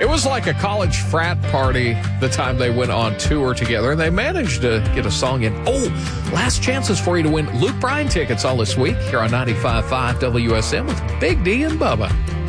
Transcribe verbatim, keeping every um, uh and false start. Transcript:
It was like a college frat party the time they went on tour together, and they managed to get a song in. Oh, last chances for you to win Luke Bryan tickets all this week here on ninety-five point five W S M with Big D and Bubba.